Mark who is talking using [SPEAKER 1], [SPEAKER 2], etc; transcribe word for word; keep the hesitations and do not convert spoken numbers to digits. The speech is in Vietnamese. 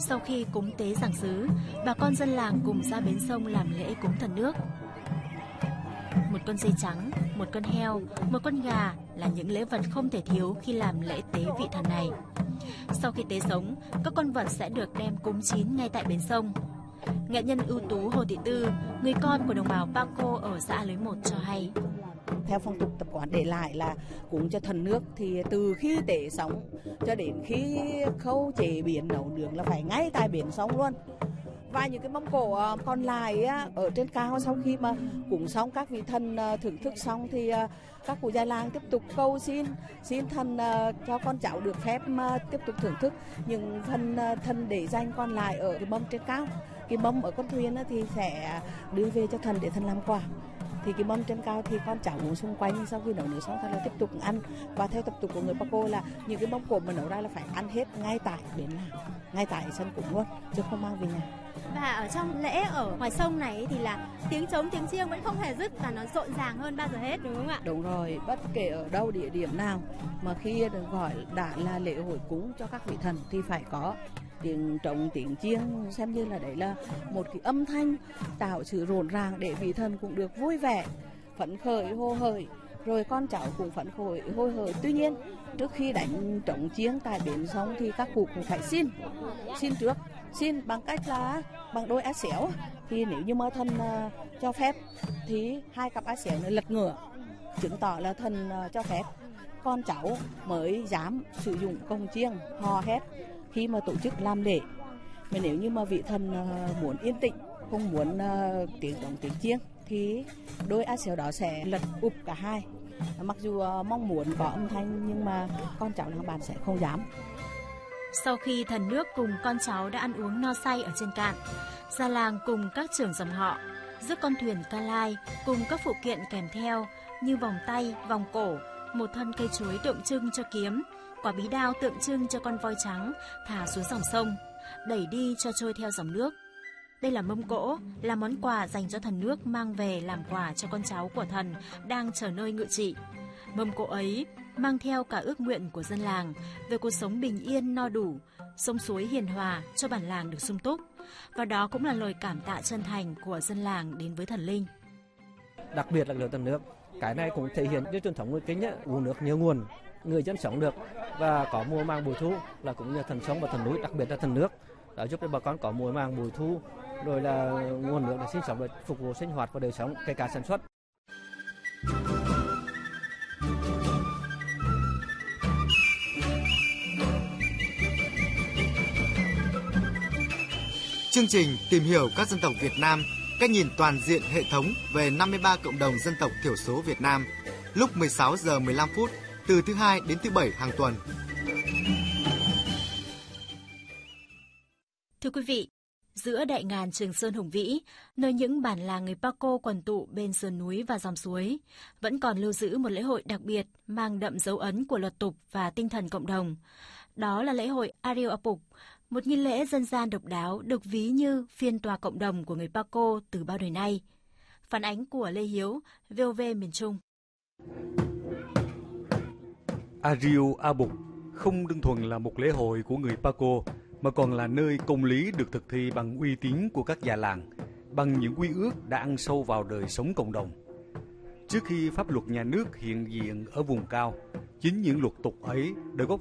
[SPEAKER 1] Sau khi cúng tế giảng xứ, bà con dân làng cùng ra bến sông làm lễ cúng thần nước. Một con dê trắng, một con heo, một con gà là những lễ vật không thể thiếu khi làm lễ tế vị thần này. Sau khi tế sống, các con vật sẽ được đem cúng chín ngay tại bến sông. Nghệ nhân ưu tú Hồ Thị Tư, người con của đồng bào Paco ở xã Lưới Một cho hay.
[SPEAKER 2] Theo phong tục tập quán để lại là cúng cho thần nước thì từ khi tế sống cho đến khi khâu chế biến nấu nướng là phải ngay tại bến sông luôn. Và những cái mâm cỗ còn lại ở trên cao, sau khi mà cúng xong các vị thần thưởng thức xong thì các cụ già làng tiếp tục cầu xin xin thần cho con cháu được phép tiếp tục thưởng thức những phần thần để danh còn lại ở cái mâm trên cao. Cái mâm ở con thuyền thì sẽ đưa về cho thần để thần làm quà. Thì cái mâm trên cao thì con cháu cũng xung quanh, sau khi nấu nướng xong thì là tiếp tục ăn. Và theo tập tục của người Paco là những cái mâm cỗ mà nấu ra là phải ăn hết ngay tại bến làng, ngay tại sân cúng luôn, chứ không mang về nhà.
[SPEAKER 3] Và ở trong lễ ở ngoài sông này thì là tiếng trống tiếng chiêng vẫn không hề dứt và nó rộn ràng hơn bao giờ hết, đúng không ạ?
[SPEAKER 2] Đúng rồi, bất kể ở đâu địa điểm nào mà khi được gọi đã là lễ hội cúng cho các vị thần thì phải có tiếng trống tiếng chiêng, xem như là đấy là một cái âm thanh tạo sự rộn ràng để vị thần cũng được vui vẻ, phấn khởi hô hởi, rồi con cháu cũng phấn khởi hô hởi. Tuy nhiên trước khi đánh trống chiêng tại bến sông thì các cụ cũng phải xin xin trước xin bằng cách là bằng đôi áo xéo, thì nếu như mà thần uh, cho phép thì hai cặp áo xéo này lật ngửa chứng tỏ là thần uh, cho phép, con cháu mới dám sử dụng cồng chiêng hò hét khi mà tổ chức làm lễ. Mà nếu như mà vị thần uh, muốn yên tĩnh, không muốn uh, tiếng trống tiếng chiêng thì đôi áo xéo đó sẽ lật ụp cả hai. Mặc dù uh, mong muốn có âm thanh nhưng mà con cháu làng bản sẽ không dám.
[SPEAKER 1] Sau khi thần nước cùng con cháu đã ăn uống no say ở trên cạn, gia làng cùng các trưởng dòng họ rước con thuyền ca lai cùng các phụ kiện kèm theo như vòng tay, vòng cổ, một thân cây chuối tượng trưng cho kiếm, quả bí đao tượng trưng cho con voi trắng thả xuống dòng sông, đẩy đi cho trôi theo dòng nước. Đây là mâm cỗ, là món quà dành cho thần nước mang về làm quà cho con cháu của thần đang chờ nơi ngự trị. Mâm cỗ ấy mang theo cả ước nguyện của dân làng về cuộc sống bình yên no đủ, sông suối hiền hòa cho bản làng được sung túc. Và đó cũng là lời cảm tạ chân thành của dân làng đến với thần linh.
[SPEAKER 4] Đặc biệt là lửa thần nước, cái này cũng thể hiện cái truyền thống người Kinh, uống nước nhiều nguồn, người dân sống được và có mùa màng bội thu là cũng như thần sông và thần núi, đặc biệt là thần nước đã giúp cho bà con có mùa màng bội thu, rồi là nguồn nước để sinh sống, để phục vụ sinh hoạt và đời sống, kể cả sản xuất.
[SPEAKER 5] Chương trình tìm hiểu các dân tộc Việt Nam, cách nhìn toàn diện hệ thống về năm mươi ba cộng đồng dân tộc thiểu số Việt Nam, lúc mười sáu giờ mười lăm phút từ thứ hai đến thứ bảy hàng tuần.
[SPEAKER 1] Thưa quý vị, giữa đại ngàn Trường Sơn hùng vĩ, nơi những bản làng người Paco quần tụ bên sườn núi và dòng suối, vẫn còn lưu giữ một lễ hội đặc biệt mang đậm dấu ấn của luật tục và tinh thần cộng đồng. Đó là lễ hội Ariu Apuk, một nghi lễ dân gian độc đáo được ví như phiên tòa cộng đồng của người Paco từ bao đời nay. Phản ánh của Lê Hiếu, vê o vê miền Trung.
[SPEAKER 6] Ariu Apuk không đơn thuần là một lễ hội của người Paco, mà còn là nơi công lý được thực thi bằng uy tín của các già làng, bằng những quy ước đã ăn sâu vào đời sống cộng đồng. Trước khi pháp luật nhà nước hiện diện ở vùng cao, chính những luật tục ấy đã góp